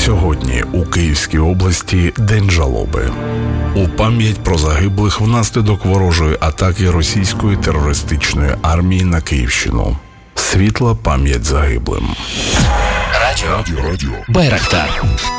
Сьогодні у Київській області День жалоби. У пам'ять про загиблих внаслідок ворожої атаки російської терористичної армії на Київщину. Світла пам'ять загиблим. Радіо Байрактар.